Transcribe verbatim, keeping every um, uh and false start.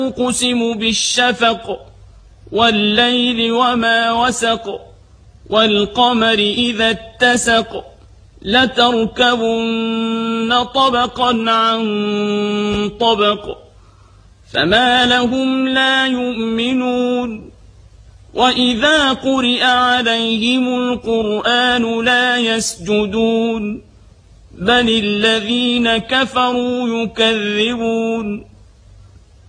أقسم بالشفق والليل وما وسق والقمر إذا اتسق لتركبن طبقا عن طبق فما لهم لا يؤمنون وإذا قرئ عليهم القرآن لا يسجدون بل الذين كفروا يكذبون